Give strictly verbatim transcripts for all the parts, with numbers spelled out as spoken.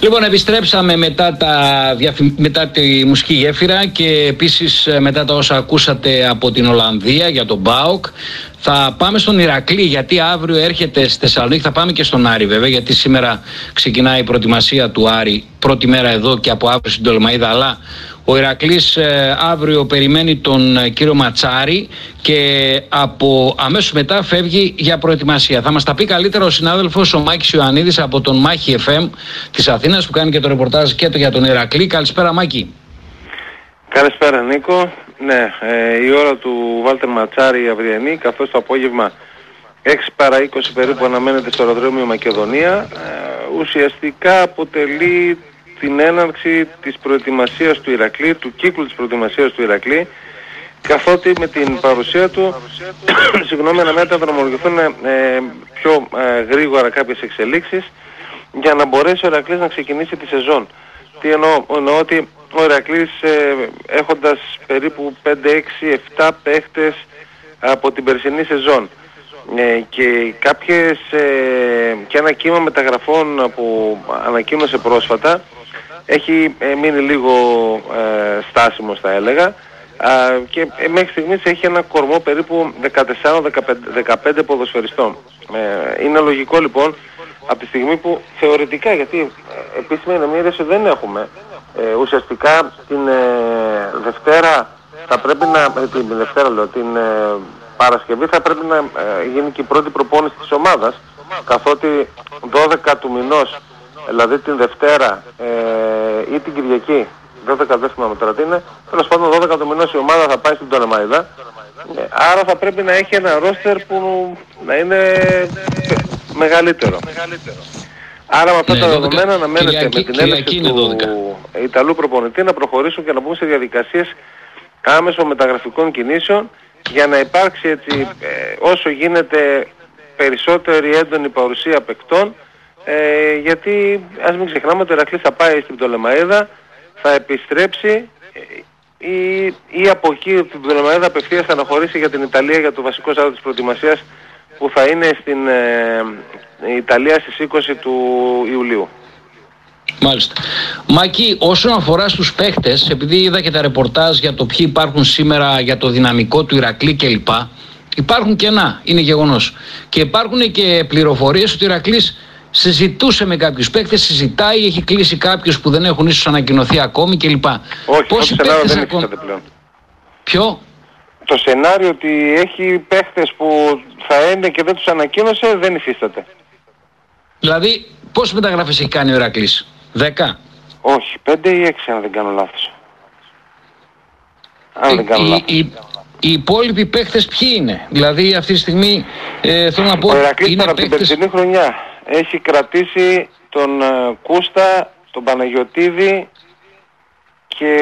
Λοιπόν, επιστρέψαμε μετά, τα, μετά τη μουσική γέφυρα και επίσης μετά τα όσα ακούσατε από την Ολλανδία για τον ΠΑΟΚ. Θα πάμε στον Ηρακλή, γιατί αύριο έρχεται στη Θεσσαλονίκη. Θα πάμε και στον Άρη βέβαια, γιατί σήμερα ξεκινάει η προετοιμασία του Άρη, πρώτη μέρα εδώ και από αύριο στην Πτολεμαΐδα. Αλλά ο Ηρακλής ε, αύριο περιμένει τον ε, κύριο Ματσάρη και από αμέσως μετά φεύγει για προετοιμασία. Θα μας τα πει καλύτερα ο συνάδελφος ο Μάκης Ιωαννίδης από τον Μάχη εφ εμ της Αθήνας, που κάνει και το ρεπορτάζ και το για τον Ηρακλή. Καλησπέρα, Μάκη. Καλησπέρα, Νίκο. Ναι, ε, η ώρα του Βάλτερ Ματσάρη αυριανή, καθώς το απόγευμα έξι παρά είκοσι περίπου αναμένεται στο αεροδρόμιο Μακεδονία, ε, ουσιαστικά αποτελεί την έναρξη της προετοιμασίας του Ηρακλή, του κύκλου της προετοιμασίας του Ηρακλή, καθότι με την παρουσία του συγγνώμη, αναμένεται να δρομολογηθούν ε, πιο ε, γρήγορα κάποιες εξελίξεις για να μπορέσει ο Ηρακλής να ξεκινήσει τη σεζόν. Τι εννοώ, εννοώ ότι ο Ηρακλής ε, έχοντας περίπου πέντε, έξι, επτά παίχτες από την περσινή σεζόν ε, και κάποιες ε, και ένα κύμα μεταγραφών που ανακοίνωσε πρόσφατα, έχει ε, μείνει λίγο ε, στάσιμος θα έλεγα, ε, και ε, μέχρι στιγμής έχει ένα κορμό περίπου δεκατέσσερα με δεκαπέντε ποδοσφαιριστών. Ε, είναι λογικό λοιπόν από τη στιγμή που θεωρητικά, γιατί ε, επίσημα ενημέρωση δεν έχουμε, ε, ουσιαστικά την ε, Δευτέρα θα πρέπει να, ε, την Δευτέρα λέω, την ε, Παρασκευή θα πρέπει να ε, γίνει και η πρώτη προπόνηση της ομάδας, καθότι δώδεκα του μηνός, δηλαδή την Δευτέρα ε, ή την Κυριακή, δώδεκα δεν θυμάμαι τώρα τι είναι, τέλος πάντων δώδεκα του μηνός η ομάδα θα πάει στην Πτολεμαΐδα, ε, άρα θα πρέπει να έχει ένα ρόστερ που να είναι μεγαλύτερο. μεγαλύτερο. Άρα με αυτά ναι, τα δεδομένα αναμένεται με την έλευση του Ιταλού προπονητή να προχωρήσουν και να μπουν σε διαδικασίες άμεσων μεταγραφικών κινήσεων για να υπάρξει έτσι ε, όσο γίνεται περισσότερη έντονη παρουσία παικτών, ε, γιατί ας μην ξεχνάμε ότι ο Ηρακλής θα πάει στην Πτολεμαΐδα, θα επιστρέψει ε, ή, ή από εκεί την Πτολεμαΐδα απευθείας θα αναχωρήσει για την Ιταλία για το βασικό σάρτο της προετοιμασίας που θα είναι στην ε, Ιταλία στις είκοσι του Ιουλίου. Μάλιστα. Μάκη, όσον αφορά στους παίχτες, επειδή είδα και τα ρεπορτάζ για το ποιοι υπάρχουν σήμερα, για το δυναμικό του Ηρακλή κλπ, υπάρχουν κενά, είναι γεγονός. Και υπάρχουν και πληροφορίες ότι ο Ηρακλής συζητούσε με κάποιους παίχτες, συζητάει, έχει κλείσει κάποιους που δεν έχουν ίσως ανακοινωθεί ακόμη κλπ. Όχι, το σενάριο δεν υφίσταται πλέον. Ποιο? Το σενάριο ότι έχει παίχτες που θα είναι και δεν τους ανακοίνωσε δεν υφίσταται. Δηλαδή, πόσες μεταγραφές έχει κάνει ο Ηρακλής? δέκα? Όχι, πέντε ή έξι αν δεν κάνω λάθος. Αν οι, δεν κάνω λάθος. Οι, οι, οι υπόλοιποι παίχτες ποιοι είναι? Δηλαδή αυτή τη στιγμή ε, θέλω να πω... Ο Ηρακλής τώρα από παίχτες... την περσινή χρονιά έχει κρατήσει τον uh, Κούστα, τον Παναγιωτίδη και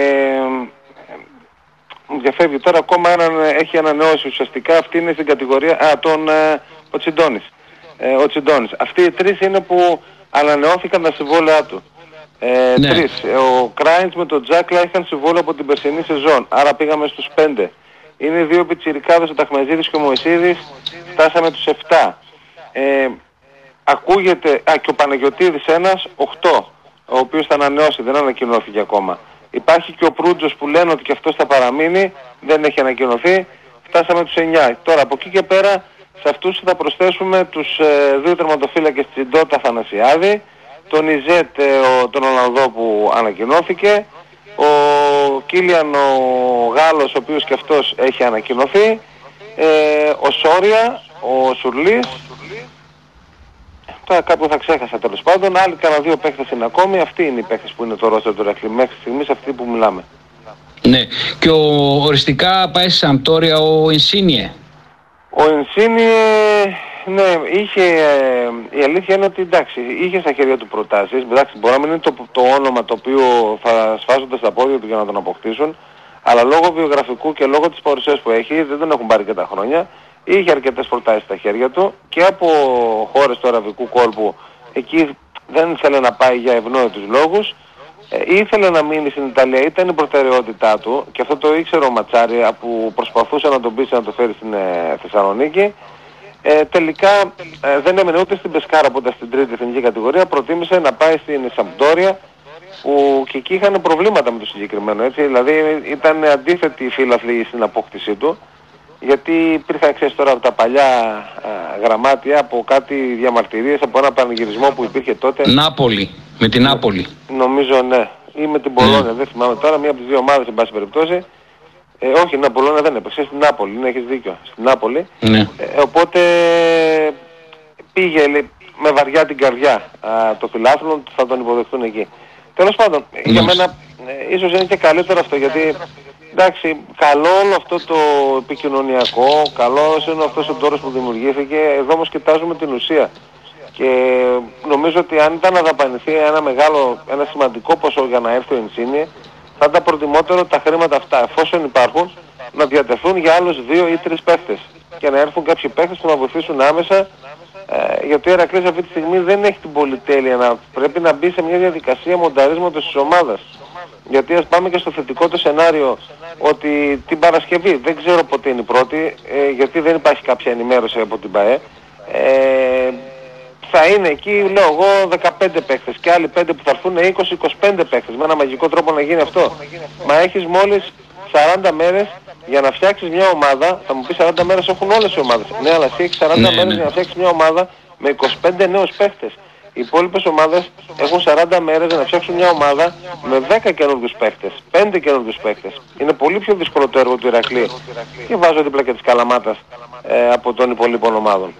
μου διαφεύγει τώρα ακόμα έναν, έχει ανανεώσει ουσιαστικά, αυτή είναι στην κατηγορία, α, τον uh, ο Τσιντώνης. Ε, ο Τσιντώνης. Αυτοί οι τρεις είναι που ανανεώθηκαν τα συμβόλαιά του. Ε, ναι. Τρεις. Ο Κράιντς με τον Τζάκλα είχαν συμβόλαιο από την περσινή σεζόν, άρα πήγαμε στους πέντε. Είναι δύο πιτσιρικάδες, ο Ταχμεζίδης και ο Μωυσίδης, φτάσαμε τους επτά. Ε, ακούγεται, α, και ο Παναγιωτίδης ένας, οκτώ, ο οποίος θα ανανεώσει, δεν ανακοινώθηκε ακόμα. Υπάρχει και ο Προύτζος που λένε ότι και αυτός θα παραμείνει, δεν έχει ανακοινωθεί, φτάσαμε τους εννιά. Τώρα από εκεί και πέρα, σε αυτούς θα προσθέσουμε τους ε, δύο τερματοφύλακες Τσιντότα Θανασιάδη, τον Ιζέτ, ε, ο, τον Ολλανδό που ανακοινώθηκε, ο Κίλιαν ο Γάλλος, ο οποίος και αυτός έχει ανακοινωθεί, ε, ο Σόρια, ο Σουρλής, τώρα κάπου θα ξέχασα τέλος πάντων, άλλοι κανένα δύο παίχτες είναι ακόμη, αυτοί είναι οι παίχτες που είναι το ρόστερ του Ηρακλή μέχρι στιγμής, αυτοί που μιλάμε. Ναι, και ο, οριστικά πάει σε Σαμπτόρια ο Ινσίνιε. Ο Ινσίνιε, ναι, είχε, η αλήθεια είναι ότι εντάξει, είχε στα χέρια του προτάσεις, εντάξει, μπορεί να μην είναι το, το όνομα το οποίο θα σφάζονται στα πόδια του για να τον αποκτήσουν, αλλά λόγω βιογραφικού και λόγω της παρουσίας που έχει, δεν τον έχουν πάρει και τα χρόνια, είχε αρκετές προτάσεις στα χέρια του και από χώρες του αραβικού κόλπου, εκεί δεν ήθελε να πάει για ευνόητους λόγους, ε, ήθελε να μείνει στην Ιταλία, ήταν η προτεραιότητά του και αυτό το ήξερε ο Ματσάρη που προσπαθούσε να τον πείσει να το φέρει στην ε, Θεσσαλονίκη. Ε, τελικά ε, δεν έμενε ούτε στην Πεσκάρα που ήταν στην τρίτη εθνική κατηγορία, προτίμησε να πάει στην Σαμπντόρια που και εκεί είχαν προβλήματα με το συγκεκριμένο, έτσι, δηλαδή ήταν αντίθετη οι φίλαθλοι στην απόκτησή του, γιατί υπήρχαν, ξέρεις τώρα, από τα παλιά α, γραμμάτια, από κάτι διαμαρτυρίες, από ένα πανηγυρισμό που υπήρχε τότε. Νάπολη, με την Νάπολη. Νομίζω, ναι, ή με την Πολόνια, mm. δεν θυμάμαι τώρα, μία από τις δύο ομάδες, εν πάση περιπτώσει. Ε, όχι, η Πολόνια δεν έπαιξε, στην Νάπολη, ναι, έχεις δίκιο, στην Νάπολη. Mm. Ε, οπότε πήγε λέει, με βαριά την καρδιά α, το φιλάθλο, θα τον υποδεχτούν εκεί. Τέλος πάντων, mm. για μένα ε, ίσως είναι και καλύτερο αυτό, γιατί εντάξει, καλό όλο αυτό το επικοινωνιακό, καλός είναι αυτός ο τόρος που δημιουργήθηκε, εδώ όμως κοιτάζουμε την ουσία. Και νομίζω ότι αν ήταν να δαπανηθεί ένα μεγάλο, ένα σημαντικό ποσό για να έρθει ο Ινσίνιε, θα ήταν προτιμότερο τα χρήματα αυτά, εφόσον υπάρχουν, να διατεθούν για άλλους δύο ή τρεις παίχτες. Και να έρθουν κάποιοι παίχτες που να βοηθήσουν άμεσα, ε, γιατί ο Ηρακλής αυτή τη στιγμή δεν έχει την πολυτέλεια να πρέπει να μπει σε μια διαδικασία μονταρίσματος της ομάδας. Γιατί ας πάμε και στο θετικό το σενάριο ότι την Παρασκευή, δεν ξέρω πότε είναι η πρώτη, ε, γιατί δεν υπάρχει κάποια ενημέρωση από την ΠΑΕ, ε, θα είναι εκεί, λέω εγώ, δεκαπέντε παίκτες και άλλοι πέντε που θα έρθουν είκοσι με είκοσι πέντε παίκτες, με ένα μαγικό τρόπο να γίνει αυτό. Μα έχεις μόλις σαράντα μέρες για να φτιάξεις μια ομάδα, θα μου πεις σαράντα μέρες έχουν όλες οι ομάδες. Ναι, αλλά εσύ έχεις σαράντα ναι, μέρες ναι. για να φτιάξεις μια ομάδα με είκοσι πέντε νέους παίκτες. Οι υπόλοιπες ομάδες έχουν σαράντα μέρες να φτιάξουν μια ομάδα με δέκα καινούργιους παίκτες, πέντε καινούργιους παίκτες. Είναι πολύ πιο δύσκολο το έργο του Ηρακλή και βάζω δίπλα και της Καλαμάτας ε, από των υπολείπων ομάδων.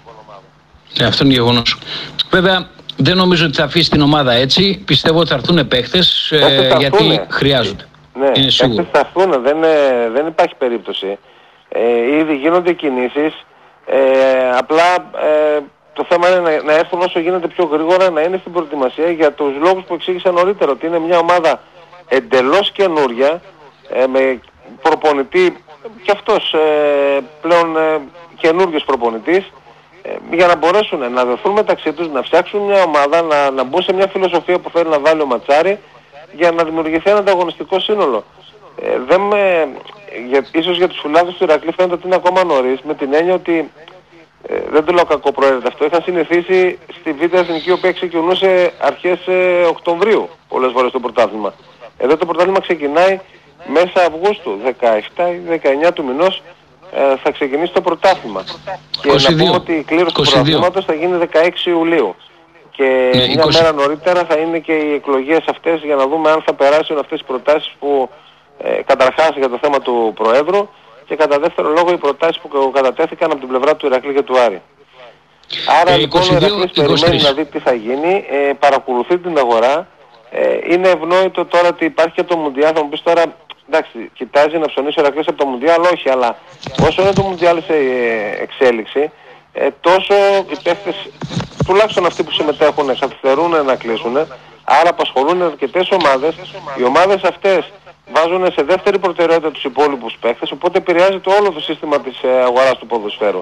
Ε, αυτό είναι γεγονός. Βέβαια δεν νομίζω ότι θα αφήσει την ομάδα έτσι. Πιστεύω ότι θα έρθουν παίκτες ε, γιατί χρειάζονται. Ναι, είναι σίγουρο. Παίκτες θα έρθουν, δεν, ε, δεν υπάρχει περίπτωση. Ε, ήδη γίνονται κινήσεις. Ε, απλά ε, το θέμα είναι να, να έρθουν όσο γίνεται πιο γρήγορα, να είναι στην προετοιμασία για τους λόγους που εξήγησα νωρίτερα. Ότι είναι μια ομάδα εντελώς καινούρια, ε, με προπονητή και αυτός ε, πλέον ε, καινούριος προπονητής, για να μπορέσουν να δεθούν μεταξύ τους, να φτιάξουν μια ομάδα, να, να μπουν σε μια φιλοσοφία που θέλει να βάλει ο Ματσάρη για να δημιουργηθεί ένα ανταγωνιστικό σύνολο. Ε, δεν με, για, ίσως για τους φιλάθλους του Ηρακλή φαίνεται ότι είναι ακόμα νωρίς, με την έννοια ότι ε, δεν το λέω κακό προέρχεται αυτό, είχα συνηθίσει στη Β' Εθνική, η οποία ξεκινούσε αρχές ε, Οκτωβρίου πολλές φορές το πρωτάθλημα. Εδώ το πρωτάθλημα ξεκινάει μέσα Αυγούστου, δεκαεπτά ή δεκαεννιά του μηνός, Ε, θα ξεκινήσει το πρωτάθλημα. Και είκοσι δύο. Να πούμε ότι η κλήρωση του πρωταθλήματος θα γίνει δεκαέξι Ιουλίου. Και ναι, μια είκοσι μέρα νωρίτερα θα είναι και οι εκλογές αυτές για να δούμε αν θα περάσουν αυτές τις προτάσεις που ε, καταρχάς για το θέμα του Προέδρου και κατά δεύτερο λόγο οι προτάσεις που κατατέθηκαν από την πλευρά του Ηρακλή και του Άρη. Άρα ε, λοιπόν ο Ηρακλής περιμένει να δει τι θα γίνει, ε, παρακολουθεί την αγορά. Ε, είναι ευνόητο τώρα ότι υπάρχει και το Μουντιάλ, θα μου πεις τώρα. Εντάξει, κοιτάζει να ψωνίσει ο Ηρακλής από το Μουντιάλ, όχι, αλλά όσο είναι το Μουντιάλ σε εξέλιξη, ε, τόσο οι παίχτες, τουλάχιστον αυτοί που συμμετέχουν, καθυστερούν να κλείσουν, άρα απασχολούν αρκετές ομάδες. Οι ομάδες αυτές βάζουν σε δεύτερη προτεραιότητα τους υπόλοιπους παίχτες, οπότε επηρεάζεται όλο το σύστημα της ε, αγοράς του ποδοσφαίρου.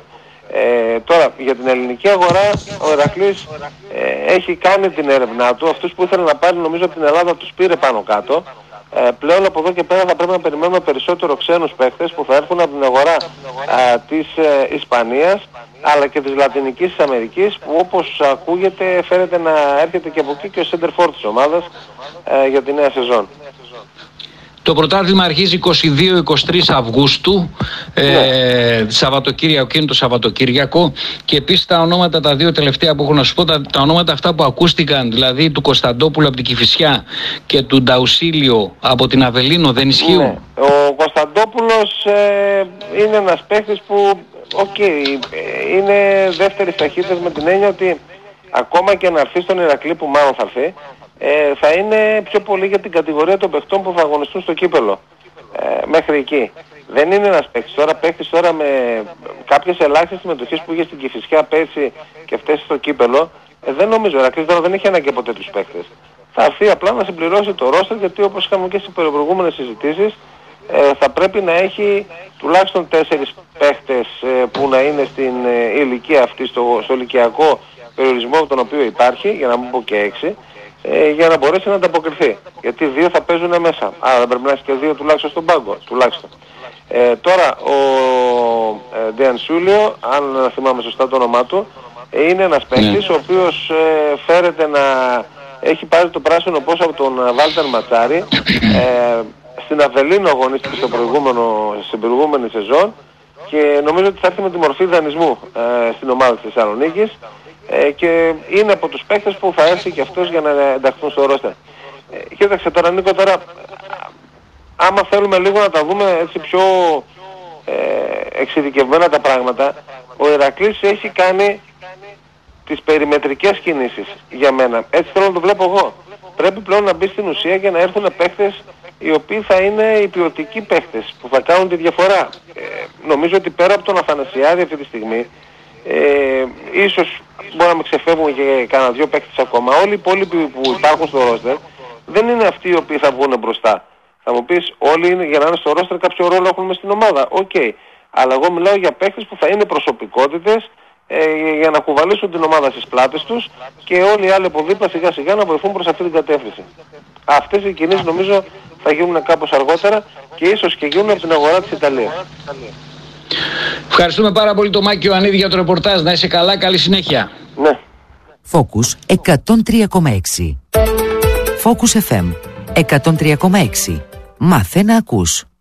Ε, τώρα, για την ελληνική αγορά, ο Ηρακλής ε, έχει κάνει την έρευνά του. Αυτούς που ήθελε να πάρει, νομίζω από την Ελλάδα τους πήρε πάνω κάτω. Ε, πλέον από εδώ και πέρα θα πρέπει να περιμένουμε περισσότερο ξένους παίκτες που θα έρθουν από την αγορά α, της ε, Ισπανίας αλλά και της Λατινικής Αμερικής, που όπως ακούγεται φαίνεται να έρχεται και από εκεί και ο center for της ομάδας ε, για τη νέα σεζόν. Το πρωτάθλημα αρχίζει είκοσι δύο είκοσι τρεις Αυγούστου, ναι. ε, Σαββατοκύριακο και είναι το Σαββατοκύριακο, και επίσης τα ονόματα τα δύο τελευταία που έχω να σου πω, τα, τα ονόματα αυτά που ακούστηκαν, δηλαδή του Κωνσταντόπουλου από την Κηφισιά και του Νταουσίλιο από την Αβελίνο, δεν ισχύουν? Ναι. Ο Κωνσταντόπουλος ε, είναι ένας παίκτης που okay, είναι δεύτερης ταχύτητας, με την έννοια ότι ακόμα και να έρθει στον Ηρακλή, που μάλλον θα έρθει, Ε, θα είναι πιο πολύ για την κατηγορία των παιχτών που θα αγωνιστούν στο κύπελο ε, μέχρι εκεί. Δεν είναι ένας παίκτης τώρα, παίκτης τώρα με κάποιες ελάχιστες συμμετοχές που είχε στην Κηφισιά πέρσι και αυτές στο κύπελο, ε, δεν νομίζω, ο Ηρακλής τώρα δεν έχει ανάγκη από τέτοιους παίκτες. Θα έρθει απλά να συμπληρώσει το ρόστερ, γιατί όπως είχαμε και στις προηγούμενες συζητήσεις, ε, θα πρέπει να έχει τουλάχιστον τέσσερις παίκτες ε, που να είναι στην ε, ηλικία αυτή, στο, στο ηλικιακό περιορισμό τον οποίο υπάρχει, για να μην πω και έξι, Ε, για να μπορέσει να ανταποκριθεί. Γιατί δύο θα παίζουν μέσα. Άρα δεν πρέπει να έχει και δύο τουλάχιστον στον πάγκο. Τουλάχιστον. Ε, τώρα ο ε, Ντεανσούλιο, αν θυμάμαι σωστά το όνομά του, ε, είναι ένας παίκτης, ναι, ο οποίος ε, φέρεται να έχει πάρει το πράσινο πώς από τον Βάλτερ Ματσάρη. Ε, στην Αβελίνο αγωνίστηκε στο προηγούμενο, στην προηγούμενη σεζόν και νομίζω ότι θα έρθει με τη μορφή δανεισμού ε, στην ομάδα της Θεσσαλονίκης ε, και είναι από τους παίκτες που θα έρθει και αυτός για να ενταχθούν στο ρόστερ. Ε, κοίταξε τώρα Νίκο, τώρα άμα θέλουμε λίγο να τα δούμε έτσι πιο ε, εξειδικευμένα τα πράγματα, ο Ηρακλής έχει κάνει τις περιμετρικές κινήσεις για μένα. Έτσι θέλω να το βλέπω εγώ. Πρέπει πλέον να μπει στην ουσία για να έρθουν παίχτες οι οποίοι θα είναι οι ποιοτικοί παίχτες που θα κάνουν τη διαφορά. Ε, νομίζω ότι πέρα από τον Αθανασιάδη αυτή τη στιγμή, ε, ίσως μπορεί να με ξεφεύγουν και κανένα δυο παίχτες ακόμα. Όλοι οι υπόλοιποι που υπάρχουν στο ρόστερ δεν είναι αυτοί οι οποίοι θα βγουν μπροστά. Θα μου πεις, όλοι είναι, για να είναι στο ρόστερ κάποιο ρόλο έχουν μες στην ομάδα. Οκ. Okay. Αλλά εγώ μιλάω για παίχτες που θα είναι προσωπικότητες, ε, για να κουβαλήσουν την ομάδα στις πλάτες τους και όλοι οι άλλοι από δίπλα σιγά σιγά να βοηθούν προς αυτή την κατεύθυνση. Αυτές οι κινήσεις νομίζω θα γίνουν κάπως αργότερα και ίσως και γίνουν από την αγορά της Ιταλίας. Ευχαριστούμε πάρα πολύ τον Μάκη Ιωαννίδη για το ρεπορτάζ. Να είσαι καλά, καλή συνέχεια. Ναι. Focus εκατόν τρία κόμμα έξι. Focus εφ εμ εκατόν τρία κόμμα έξι. Μάθε να ακούς.